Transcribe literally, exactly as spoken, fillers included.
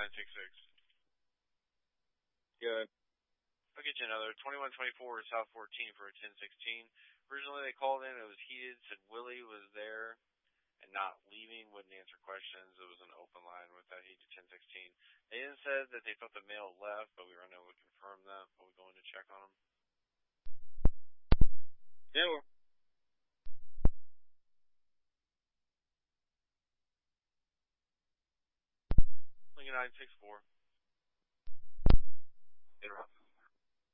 nine six six. Good. I'll get you another. twenty-one twenty-four South fourteen for a ten sixteen. Originally they called in, it was heated, said Willie was there and not leaving, wouldn't answer questions. It was an open line with that heated ten sixteen. They then said that they thought the male left, but we were unable to confirm that. But we're going to check on him. Yeah, well. Lincoln nine six four. Interrupt.